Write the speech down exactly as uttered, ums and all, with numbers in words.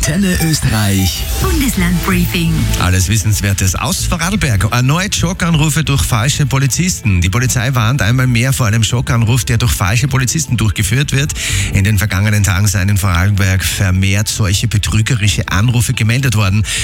Antenne Österreich. Bundeslandbriefing. Alles Wissenswertes aus Vorarlberg. Erneut Schockanrufe durch falsche Polizisten. Die Polizei warnt einmal mehr vor einem Schockanruf, der durch falsche Polizisten durchgeführt wird. In den vergangenen Tagen seien in Vorarlberg vermehrt solche betrügerische Anrufe gemeldet worden.